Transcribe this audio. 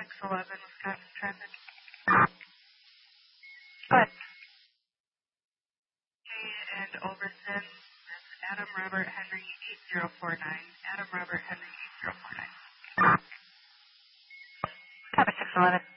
611 Wisconsin Transit. Go ahead. And Overton, that's Adam Robert Henry 8049. Adam Robert Henry 8049. Copy 611.